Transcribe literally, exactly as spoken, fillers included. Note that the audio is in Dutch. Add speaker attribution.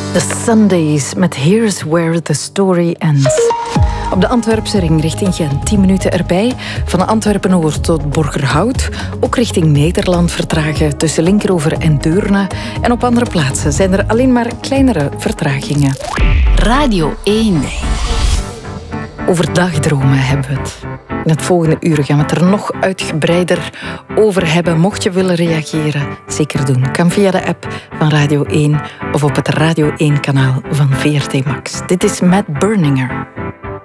Speaker 1: The Sundays met Here's Where the Story Ends. Op de Antwerpse ring richting Gent, tien minuten erbij. Van Antwerpen-Noord tot Borgerhout. Ook richting Nederland vertragen tussen Linkeroever en Deurne. En op andere plaatsen zijn er alleen maar kleinere vertragingen.
Speaker 2: Radio één.
Speaker 1: Over dagdromen hebben we het. In het volgende uur gaan we het er nog uitgebreider over hebben. Mocht je willen reageren, zeker doen. Kan via de app van Radio één of op het Radio één kanaal van V R T Max. Dit is Matt Berninger.